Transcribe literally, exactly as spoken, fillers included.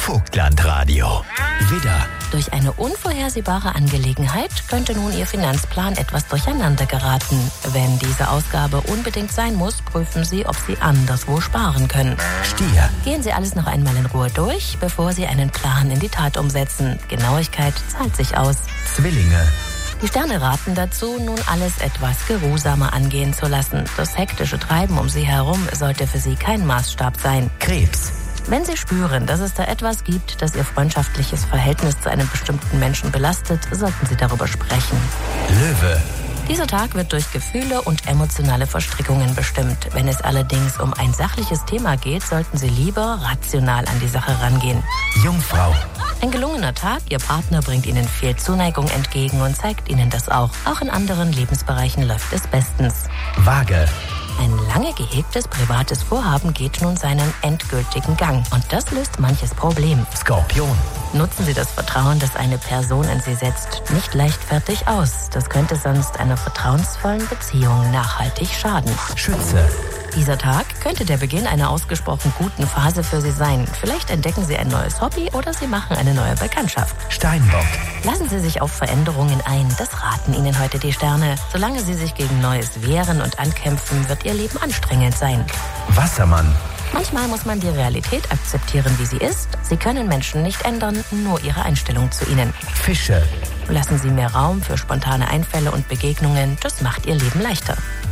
Vogtlandradio. Widder. Durch eine unvorhersehbare Angelegenheit könnte nun Ihr Finanzplan etwas durcheinander geraten. Wenn diese Ausgabe unbedingt sein muss, prüfen Sie, ob Sie anderswo sparen können. Stier. Gehen Sie alles noch einmal in Ruhe durch, bevor Sie einen Plan in die Tat umsetzen. Genauigkeit zahlt sich aus. Zwillinge. Die Sterne raten dazu, nun alles etwas geruhsamer angehen zu lassen. Das hektische Treiben um Sie herum sollte für Sie kein Maßstab sein. Krebs. Wenn Sie spüren, dass es da etwas gibt, das Ihr freundschaftliches Verhältnis zu einem bestimmten Menschen belastet, sollten Sie darüber sprechen. Löwe. Dieser Tag wird durch Gefühle und emotionale Verstrickungen bestimmt. Wenn es allerdings um ein sachliches Thema geht, sollten Sie lieber rational an die Sache rangehen. Jungfrau. Ein gelungener Tag, Ihr Partner bringt Ihnen viel Zuneigung entgegen und zeigt Ihnen das auch. Auch in anderen Lebensbereichen läuft es bestens. Waage. Ein lange gehegtes privates Vorhaben geht nun seinen endgültigen Gang. Und das löst manches Problem. Skorpion. Nutzen Sie das Vertrauen, das eine Person in Sie setzt, nicht leichtfertig aus. Das könnte sonst einer vertrauensvollen Beziehung nachhaltig schaden. Schütze. Dieser Tag könnte der Beginn einer ausgesprochen guten Phase für Sie sein. Vielleicht entdecken Sie ein neues Hobby oder Sie machen eine neue Bekanntschaft. Steinbock. Lassen Sie sich auf Veränderungen ein. Das raten Ihnen heute die Sterne. Solange Sie sich gegen Neues wehren und ankämpfen, wird Ihr Leben anstrengend sein. Wassermann. Manchmal muss man die Realität akzeptieren, wie sie ist. Sie können Menschen nicht ändern, nur ihre Einstellung zu ihnen. Fische. Lassen Sie mehr Raum für spontane Einfälle und Begegnungen. Das macht Ihr Leben leichter.